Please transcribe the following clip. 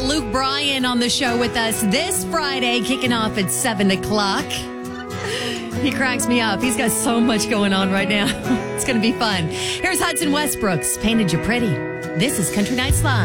Luke Bryan on the show with us this Friday, kicking off at 7 o'clock. He cracks me up. He's got so much going on right now. It's going to be fun. Here's Hudson Westbrook's Painted You Pretty. This is Country Nights Live.